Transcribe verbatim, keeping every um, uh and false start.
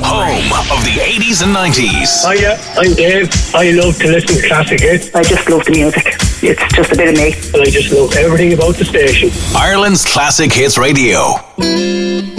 Home of the eighties and nineties. Hiya, I'm Dave. I love to listen to classic hits. I just love the music. It's just a bit of me. And I just love everything about the station. Ireland's Classic Hits Radio.